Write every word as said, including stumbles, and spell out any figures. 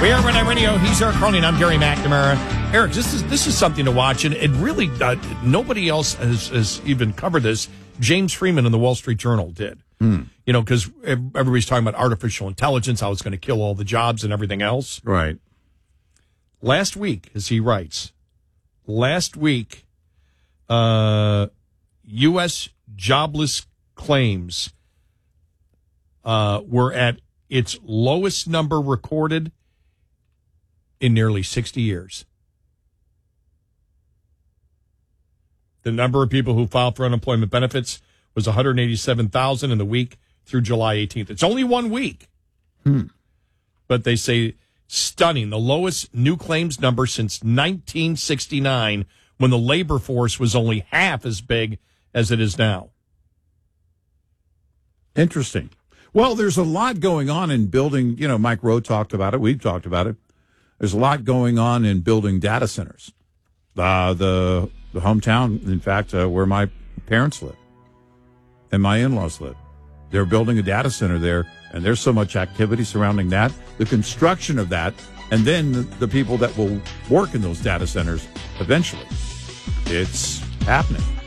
We are Red Eye Radio. He's Eric Cronin. I'm Gary McNamara. Eric, this is this is something to watch, and it really uh, nobody else has, has even covered this. James Freeman in the Wall Street Journal did. Hmm. You know, because everybody's talking about artificial intelligence, how it's going to kill all the jobs and everything else. Right. Last week, as he writes, last week, uh, U S jobless claims uh, were at its lowest number recorded in nearly sixty years. The number of people who filed for unemployment benefits was one hundred eighty-seven thousand in the week through July eighteenth. It's only one week. Hmm. But they say stunning, the lowest new claims number since nineteen sixty-nine, when the labor force was only half as big as it is now. Interesting. Well, there's a lot going on in building, you know, Mike Rowe talked about it. We've talked about it. There's a lot going on in building data centers. Uh, the, the hometown, in fact, uh, where my parents live and my in-laws live. They're building a data center there, and there's so much activity surrounding that, the construction of that, and then the, the people that will work in those data centers eventually. It's happening.